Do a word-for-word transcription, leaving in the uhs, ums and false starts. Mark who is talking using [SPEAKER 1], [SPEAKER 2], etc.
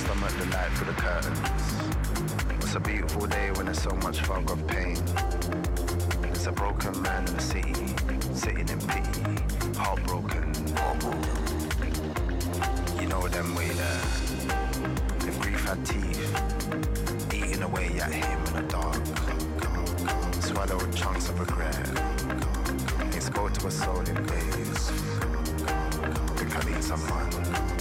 [SPEAKER 1] stomach the light through the curtains. It's a beautiful day when there's so much fog of pain. There's a broken man in the city, sitting in pity, heartbroken. You know them way there. If grief had teeth, eating away at him in the dark. Swallowed chunks of regret. It's go to a soul in days. Think I need someone.